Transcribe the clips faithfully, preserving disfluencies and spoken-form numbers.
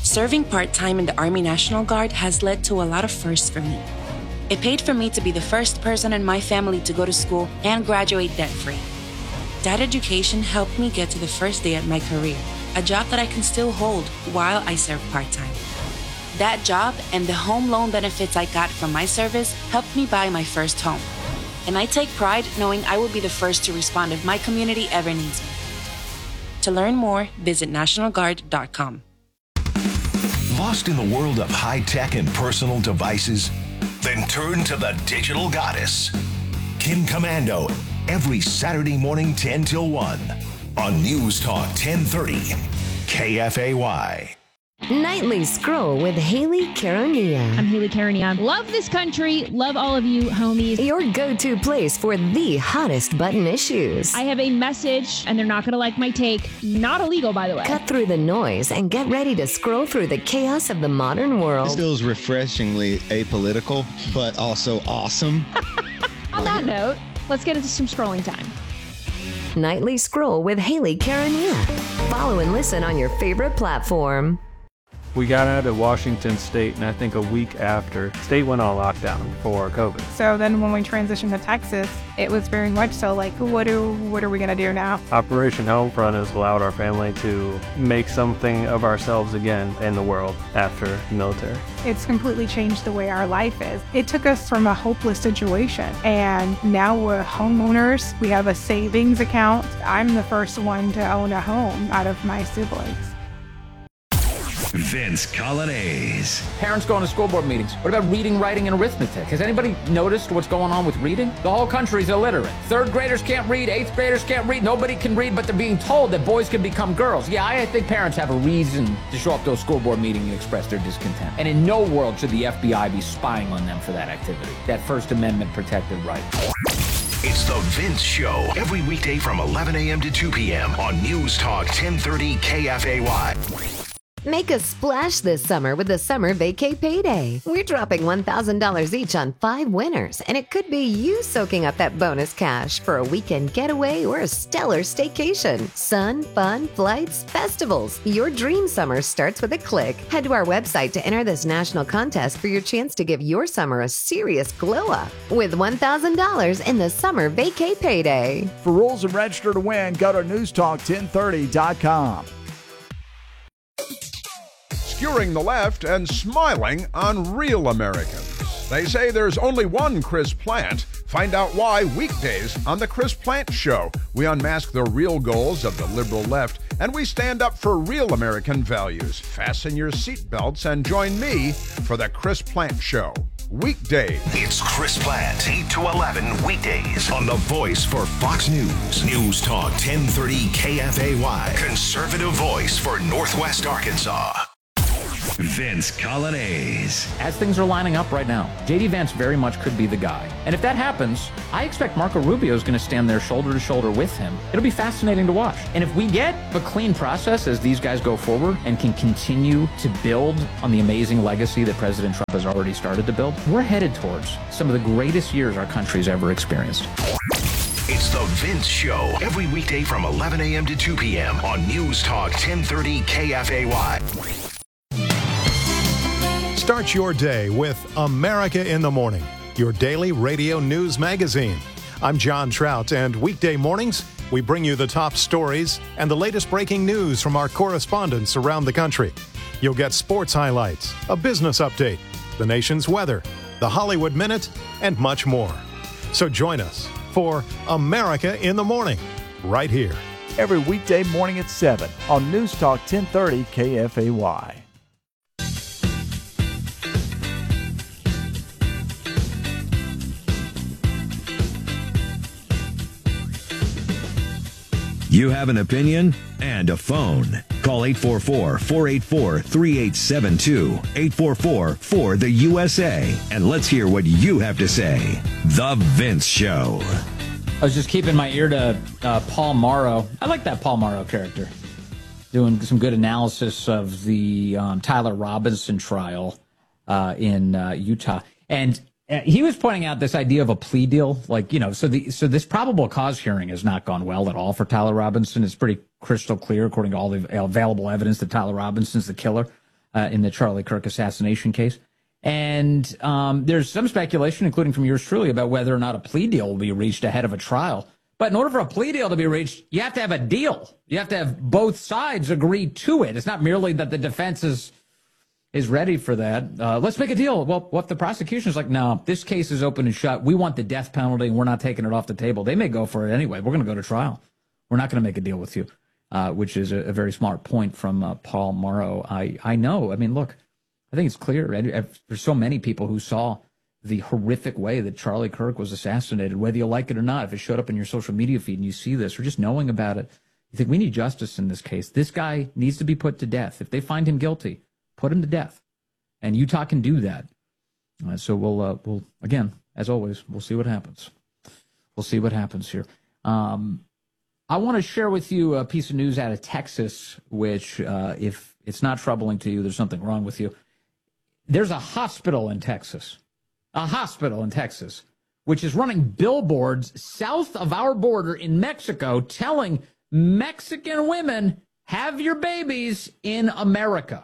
Serving part-time in the Army National Guard has led to a lot of firsts for me. It paid for me to be the first person in my family to go to school and graduate debt-free. That education helped me get to the first day at my career, a job that I can still hold while I serve part-time. That job and the home loan benefits I got from my service helped me buy my first home. And I take pride knowing I will be the first to respond if my community ever needs me. To learn more, visit national guard dot com. Lost in the world of high-tech and personal devices? Then turn to the digital goddess, Kim Komando, every Saturday morning ten till one on News Talk ten thirty K F A Y. Nightly Scroll with Haley Caronia. I'm Haley Caronia. Love this country. Love all of you, homies. Your go-to place for the hottest button issues. I have a message, and they're not going to like my take. Not illegal, by the way. Cut through the noise and get ready to scroll through the chaos of the modern world. This feels refreshingly apolitical, but also awesome. On that note, let's get into some scrolling time. Nightly Scroll with Haley Caronia. Follow and listen on your favorite platform. We got out of Washington State, and I think a week after, state went on lockdown for COVID. So then when we transitioned to Texas, it was very much so like, what do what are we going to do now? Operation Homefront has allowed our family to make something of ourselves again in the world after the military. It's completely changed the way our life is. It took us from a hopeless situation, and now we're homeowners. We have a savings account. I'm the first one to own a home out of my siblings. Vince Coglianese. Parents going to school board meetings. What about reading, writing, and arithmetic? Has anybody noticed what's going on with reading? The whole country's illiterate. Third graders can't read, eighth graders can't read, nobody can read, but they're being told that boys can become girls. Yeah, I think parents have a reason to show up to a school board meeting and express their discontent. And in no world should the F B I be spying on them for that activity. That First Amendment protected right. It's the Vince Show, every weekday from eleven a.m. to two p.m. on News Talk ten thirty K F A Y. Make a splash this summer with the Summer Vacay Payday. We're dropping one thousand dollars each on five winners, and it could be you soaking up that bonus cash for a weekend getaway or a stellar staycation. Sun, fun, flights, festivals. Your dream summer starts with a click. Head to our website to enter this national contest for your chance to give your summer a serious glow-up with one thousand dollars in the Summer Vacay Payday. For rules and register to win, go to news talk ten thirty dot com. Skewering the left and smiling on real Americans. They say there's only one Chris Plant. Find out why weekdays on The Chris Plant Show. We unmask the real goals of the liberal left, and we stand up for real American values. Fasten your seatbelts and join me for The Chris Plant Show. Weekdays. It's Chris Plant, eight to eleven weekdays on the voice for Fox News. News Talk ten thirty K F A Y. Conservative voice for Northwest Arkansas. Vince Coglianese. As things are lining up right now, J D Vance very much could be the guy. And if that happens, I expect Marco Rubio is going to stand there shoulder to shoulder with him. It'll be fascinating to watch. And if we get a clean process as these guys go forward and can continue to build on the amazing legacy that President Trump has already started to build, we're headed towards some of the greatest years our country's ever experienced. It's the Vince Show, every weekday from eleven a.m. to two p.m. on News Talk ten thirty K F A Y. Start your day with America in the Morning, your daily radio news magazine. I'm John Trout, and weekday mornings, we bring you the top stories and the latest breaking news from our correspondents around the country. You'll get sports highlights, a business update, the nation's weather, the Hollywood Minute, and much more. So join us for America in the Morning, right here. Every weekday morning at seven on News Talk ten thirty K F A Y. You have an opinion and a phone. Call eight four four, four eight four, three eight seven two, eight four four, four the U S A, and let's hear what you have to say. The Vince Show. I was just keeping my ear to uh, Paul Morrow. I like that Paul Morrow character. Doing some good analysis of the um, Tyler Robinson trial uh, in uh, Utah. And Uh, he was pointing out this idea of a plea deal, like, you know, so the so this probable cause hearing has not gone well at all for Tyler Robinson. It's pretty crystal clear, according to all the available evidence, that Tyler Robinson's the killer uh, in the Charlie Kirk assassination case. And um, there's some speculation, including from yours truly, about whether or not a plea deal will be reached ahead of a trial. But in order for a plea deal to be reached, you have to have a deal. You have to have both sides agree to it. It's not merely that the defense is is ready for that. Uh, let's make a deal. Well, what if the prosecution is like, no, this case is open and shut. We want the death penalty, and we're not taking it off the table. They may go for it anyway. We're going to go to trial. We're not going to make a deal with you, uh, which is a, a very smart point from uh, Paul Morrow. I, I know. I mean, look, I think it's clear. There's so many people who saw the horrific way that Charlie Kirk was assassinated, whether you like it or not. If it showed up in your social media feed and you see this, or just knowing about it, you think we need justice in this case. This guy needs to be put to death. If they find him guilty, put him to death. And Utah can do that. Uh, so we'll, uh, we'll, again, as always, we'll see what happens. We'll see what happens here. Um, I want to share with you a piece of news out of Texas, which, uh, if it's not troubling to you, there's something wrong with you. There's a hospital in Texas, a hospital in Texas, which is running billboards south of our border in Mexico telling Mexican women, have your babies in America.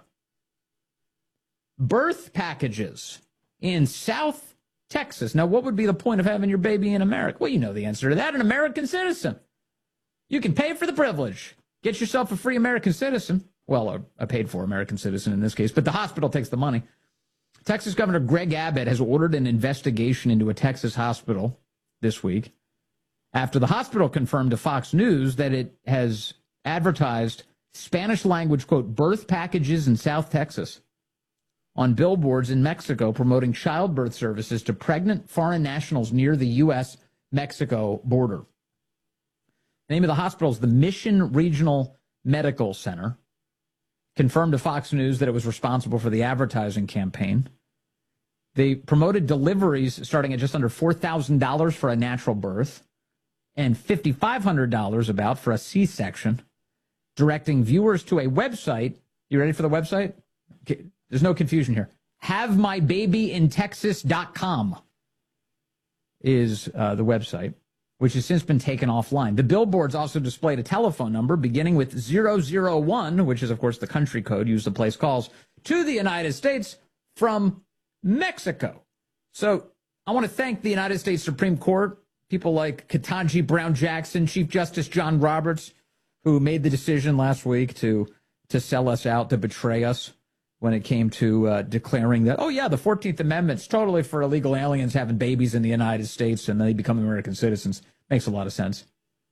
Birth packages in South Texas. Now, what would be the point of having your baby in America? Well, you know the answer to that, an American citizen. You can pay for the privilege. Get yourself a free American citizen. Well, a, a paid-for American citizen in this case, but the hospital takes the money. Texas Governor Greg Abbott has ordered an investigation into a Texas hospital this week after the hospital confirmed to Fox News that it has advertised Spanish-language, quote, birth packages in South Texas on billboards in Mexico promoting childbirth services to pregnant foreign nationals near the U S Mexico border. The name of the hospital is the Mission Regional Medical Center. Confirmed to Fox News that it was responsible for the advertising campaign. They promoted deliveries starting at just under four thousand dollars for a natural birth and five thousand five hundred dollars about for a C-section, directing viewers to a website. You ready for the website? Okay. There's no confusion here. have my baby in texas dot com is uh, the website, which has since been taken offline. The billboards also displayed a telephone number beginning with zero zero one, which is, of course, the country code used to place calls to the United States from Mexico. So I want to thank the United States Supreme Court, people like Ketanji Brown Jackson, Chief Justice John Roberts, who made the decision last week to, to sell us out, to betray us when it came to uh, declaring that, oh, yeah, the fourteenth Amendment's totally for illegal aliens having babies in the United States and they become American citizens. Makes a lot of sense.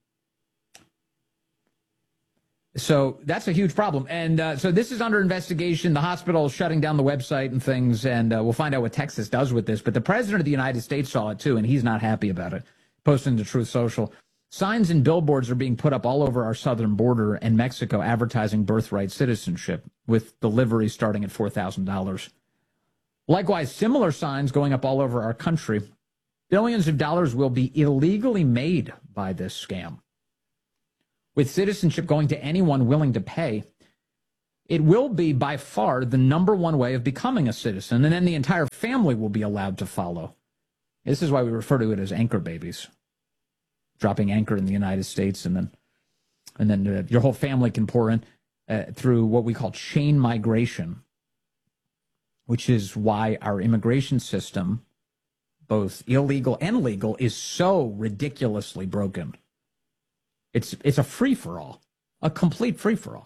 So that's a huge problem. And uh, so this is under investigation. The hospital is shutting down the website and things, and uh, we'll find out what Texas does with this. But the president of the United States saw it, too, and he's not happy about it, posting to Truth Social. Signs and billboards are being put up all over our southern border and Mexico advertising birthright citizenship, with deliveries starting at four thousand dollars. Likewise, similar signs going up all over our country. Billions of dollars will be illegally made by this scam. With citizenship going to anyone willing to pay, it will be by far the number one way of becoming a citizen, and then the entire family will be allowed to follow. This is why we refer to it as anchor babies. Dropping anchor in the United States, and then and then uh, your whole family can pour in uh, through what we call chain migration, which is why our immigration system, both illegal and legal, is so ridiculously broken. It's it's a free-for-all, a complete free-for-all.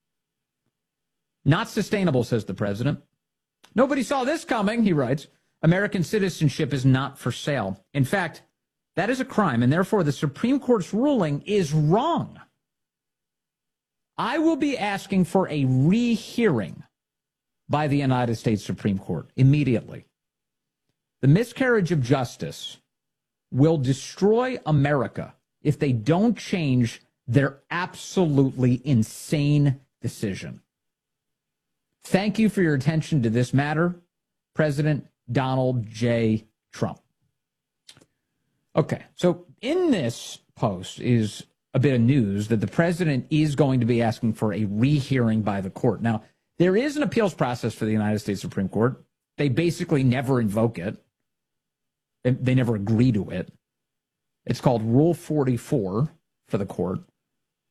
Not sustainable, says the president. Nobody saw this coming, he writes. American citizenship is not for sale. In fact, that is a crime, and therefore the Supreme Court's ruling is wrong. I will be asking for a rehearing by the United States Supreme Court immediately. The miscarriage of justice will destroy America if they don't change their absolutely insane decision. Thank you for your attention to this matter, President Donald J. Trump. Okay, so in this post is a bit of news that the president is going to be asking for a rehearing by the court. Now, there is an appeals process for the United States Supreme Court. They basically never invoke it. They, they never agree to it. It's called Rule forty-four for the court.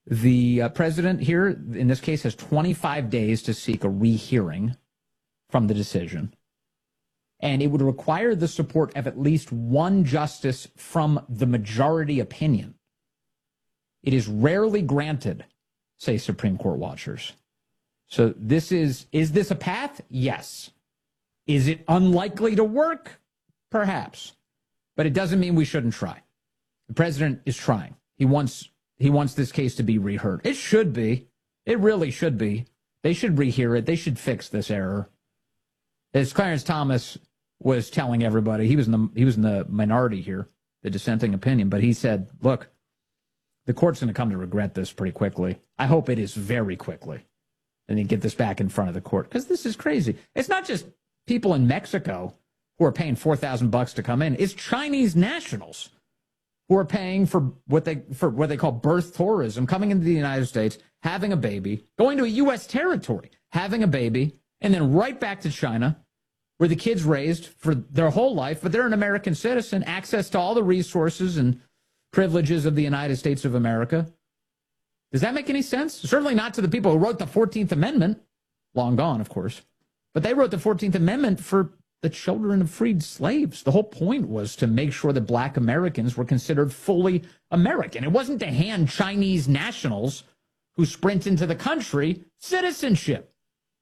The uh, president here, in this case, has twenty-five days to seek a rehearing from the decision. And it would require the support of at least one justice from the majority opinion. It is rarely granted, say Supreme Court watchers. So this is, is this a path? Yes. Is it unlikely to work? Perhaps. But it doesn't mean we shouldn't try. The president is trying. He wants he wants this case to be reheard. It should be. It really should be. They should rehear it. They should fix this error. As Clarence Thomas was telling everybody, he was in the he was in the minority here, the dissenting opinion, but he said, look, the court's going to come to regret this pretty quickly. I hope it is very quickly. And then get this back in front of the court. Because this is crazy. It's not just people in Mexico who are paying four thousand bucks to come in. It's Chinese nationals who are paying for what they for what they call birth tourism, coming into the United States, having a baby, going to a U S territory, having a baby, and then right back to China, where the kid's raised for their whole life, but they're an American citizen, access to all the resources and privileges of the United States of America. Does that make any sense? Certainly not to the people who wrote the fourteenth Amendment, long gone, of course. But they wrote the fourteenth Amendment for the children of freed slaves. The whole point was to make sure that black Americans were considered fully American. It wasn't to hand Chinese nationals who sprint into the country citizenship.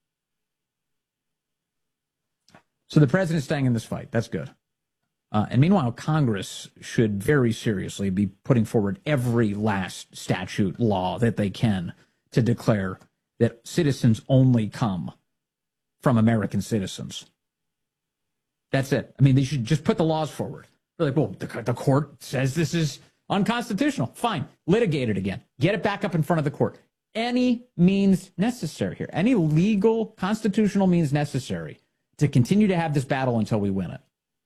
So the president's staying in this fight. That's good. Uh, and meanwhile, Congress should very seriously be putting forward every last statute law that they can to declare that citizens only come from American citizens. That's it. I mean, they should just put the laws forward. They're like, well, the, the court says this is unconstitutional. Fine. Litigate it again. Get it back up in front of the court. Any means necessary here. Any legal, constitutional means necessary to continue to have this battle until we win it.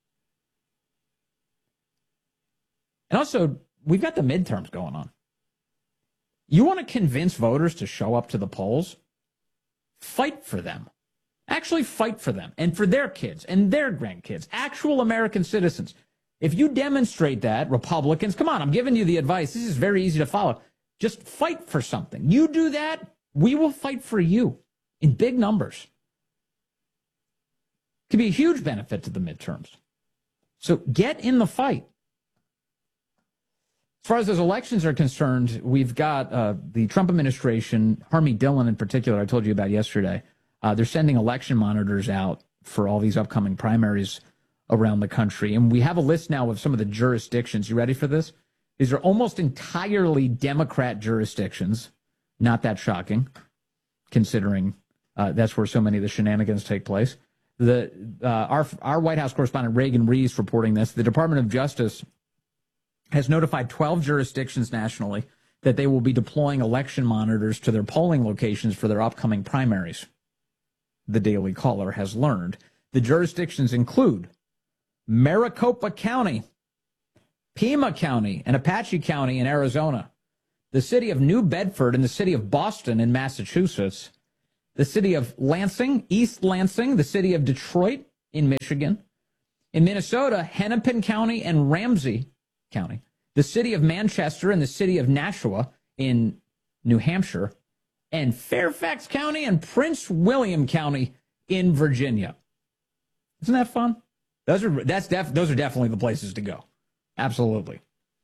And also, we've got the midterms going on. You want to convince voters to show up to the polls? Fight for them. Actually fight for them and for their kids and their grandkids, actual American citizens. If you demonstrate that, Republicans, come on, I'm giving you the advice. This is very easy to follow. Just fight for something. You do that, we will fight for you in big numbers. It could be a huge benefit to the midterms. So get in the fight. As far as those elections are concerned, we've got uh, the Trump administration, Harmy Dillon in particular, I told you about yesterday. Uh, they're sending election monitors out for all these upcoming primaries around the country. And we have a list now of some of the jurisdictions. You ready for this? These are almost entirely Democrat jurisdictions. Not that shocking, considering uh, that's where so many of the shenanigans take place. The uh, our, our White House correspondent Reagan Reese reporting this. The Department of Justice has notified twelve jurisdictions nationally that they will be deploying election monitors to their polling locations for their upcoming primaries. The Daily Caller has learned. The jurisdictions include Maricopa County, Pima County, and Apache County in Arizona, the city of New Bedford and the city of Boston in Massachusetts, the city of Lansing, East Lansing, the city of Detroit in Michigan, in Minnesota, Hennepin County and Ramsey County, the city of Manchester and the city of Nashua in New Hampshire, and Fairfax County and Prince William County in Virginia. Isn't that fun? Those are that's def, those are definitely the places to go. Absolutely.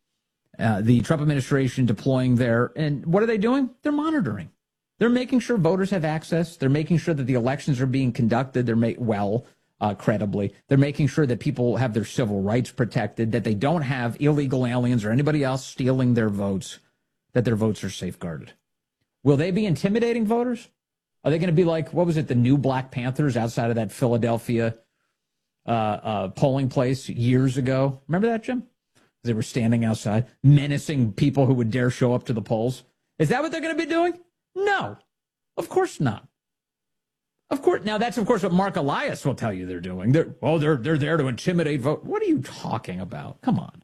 Uh, the Trump administration deploying there, and what are they doing? They're monitoring. They're making sure voters have access. They're making sure that the elections are being conducted. They're made well, uh, credibly. They're making sure that people have their civil rights protected, that they don't have illegal aliens or anybody else stealing their votes, that their votes are safeguarded. Will they be intimidating voters? Are they going to be like, what was it, the new Black Panthers outside of that Philadelphia uh, uh, polling place years ago? Remember that, Jim? They were standing outside, menacing people who would dare show up to the polls. Is that what they're going to be doing? No, of course not. Of course. Now, that's, of course, what Mark Elias will tell you they're doing. They're, oh, they're, they're there to intimidate vote. What are you talking about? Come on.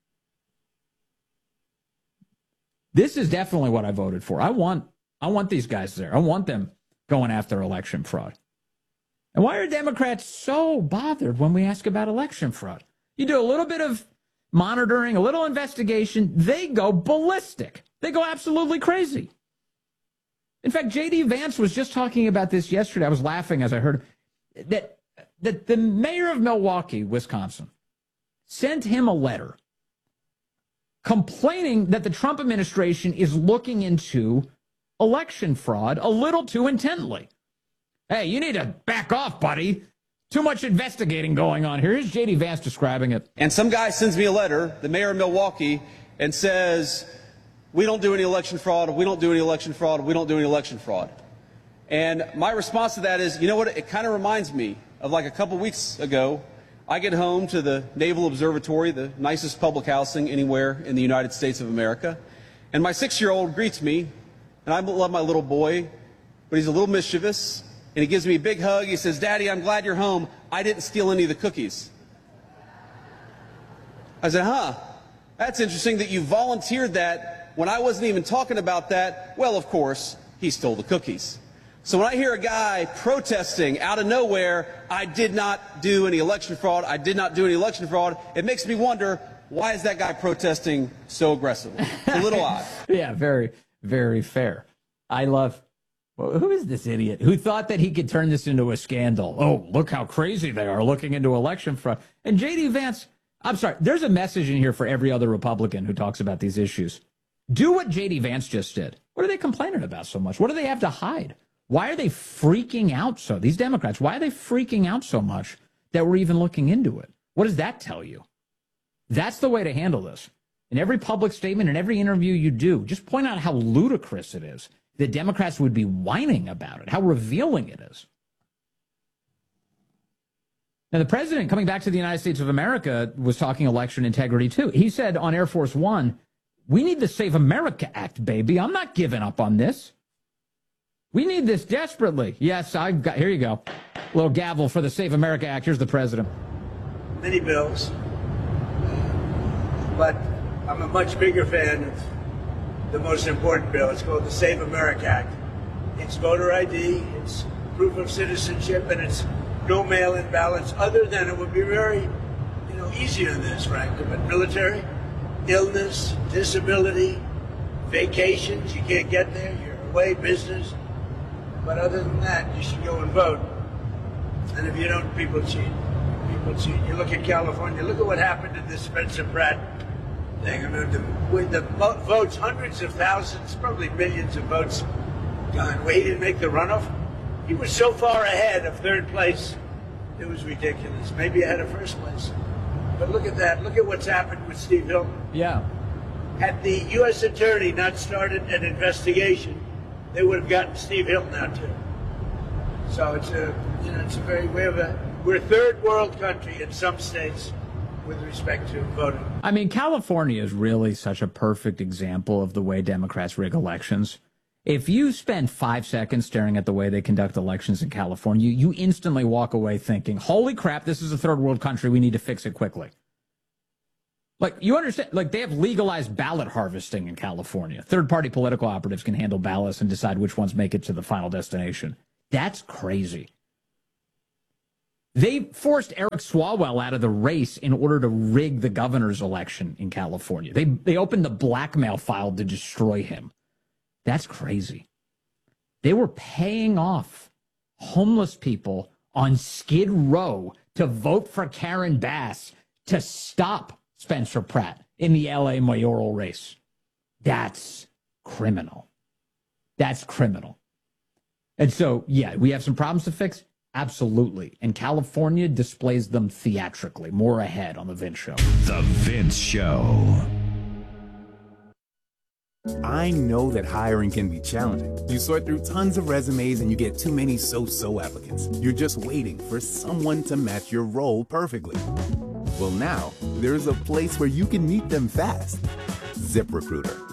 This is definitely what I voted for. I want I want these guys there. I want them going after election fraud. And why are Democrats so bothered when we ask about election fraud? You do a little bit of monitoring, a little investigation, they go ballistic. They go absolutely crazy. In fact, J D. Vance was just talking about this yesterday. I was laughing as I heard that, that the mayor of Milwaukee, Wisconsin, sent him a letter complaining that the Trump administration is looking into election fraud a little too intently. Hey, you need to back off, buddy. Too much investigating going on here. Here's J D. Vance describing it. And some guy sends me a letter, the mayor of Milwaukee, and says, we don't do any election fraud, we don't do any election fraud, we don't do any election fraud. And my response to that is, you know what, it kind of reminds me of like a couple weeks ago, I get home to the Naval Observatory, the nicest public housing anywhere in the United States of America, and my six-year-old greets me, and I love my little boy, but he's a little mischievous, and he gives me a big hug. He says, Daddy, I'm glad you're home. I didn't steal any of the cookies. I said, huh, that's interesting that you volunteered that when I wasn't even talking about that. Well, of course, he stole the cookies. So when I hear a guy protesting out of nowhere, I did not do any election fraud, I did not do any election fraud, it makes me wonder, why is that guy protesting so aggressively? It's a little odd. Yeah, very, very fair. I love, well, who is this idiot who thought that he could turn this into a scandal? Oh, look how crazy they are looking into election fraud. And J D. Vance, I'm sorry, there's a message in here for every other Republican who talks about these issues. Do what J D. Vance just did. What are they complaining about so much? What do they have to hide? Why are they freaking out so? These Democrats, why are they freaking out so much that we're even looking into it? What does that tell you? That's the way to handle this. In every public statement, in every interview you do, just point out how ludicrous it is. The Democrats would be whining about it, how revealing it is. Now, the president, coming back to the United States of America, was talking election integrity, too. He said on Air Force One, we need the Save America Act, baby. I'm not giving up on this. We need this desperately. Yes, I've got, here you go. A little gavel for the Save America Act. Here's the president. Many bills, but I'm a much bigger fan of the most important bill. It's called the Save America Act. It's voter I D, it's proof of citizenship, and it's no mail-in ballots, other than it would be very, you know, easy on this, frankly, but military, illness, disability, vacations, you can't get there, you're away, business. But other than that, you should go and vote. And if you don't, people cheat. People cheat. You look at California, look at what happened in this Spencer Pratt thing. I mean, the, with the votes, hundreds of thousands, probably millions of votes gone. Well, he didn't make the runoff. He was so far ahead of third place, it was ridiculous. Maybe ahead of first place. But look at that. Look at what's happened with Steve Hilton. Yeah. Had the U S attorney not started an investigation, they would have gotten Steve Hilton out too. So it's a, you know, it's a very, we have a, we're a third world country in some states with respect to voting. I mean, California is really such a perfect example of the way Democrats rig elections. If you spend five seconds staring at the way they conduct elections in California, you instantly walk away thinking, holy crap, this is a third world country. We need to fix it quickly. Like, you understand, like, they have legalized ballot harvesting in California. Third-party political operatives can handle ballots and decide which ones make it to the final destination. That's crazy. They forced Eric Swalwell out of the race in order to rig the governor's election in California. They, they opened the blackmail file to destroy him. That's crazy. They were paying off homeless people on Skid Row to vote for Karen Bass to stop Spencer Pratt in the L A mayoral race. That's criminal. That's criminal. And so, yeah, we have some problems to fix. Absolutely. And California displays them theatrically. More ahead on The Vince Show. The Vince Show. I know that hiring can be challenging. You sort through tons of resumes and you get too many so-so applicants. You're just waiting for someone to match your role perfectly. Well, now, there's a place where you can meet them fast. ZipRecruiter.